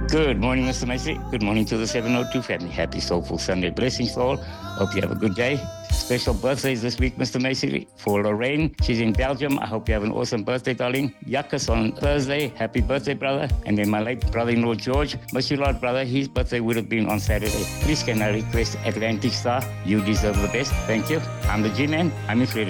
Good morning, Mr. Macy. Good morning to the 702 family. Happy Soulful Sunday. Blessings to all. Hope you have a good day. Special birthdays this week, Mr. Macy. For Lorraine, she's in Belgium. I hope you have an awesome birthday, darling. Yakas on Thursday. Happy birthday, brother. And then my late brother-in-law, George. Miss you a lot, brother. His birthday would have been on Saturday. Please can I request Atlantic Star? You deserve the best. Thank you. I'm the G-Man. I'm in